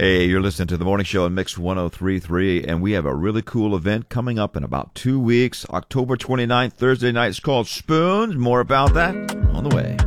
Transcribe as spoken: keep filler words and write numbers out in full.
Hey, you're listening to The Morning Show on Mix one oh three point three, and we have a really cool event coming up in about two weeks, October twenty-ninth, Thursday night. It's called Spoons. More about that on the way.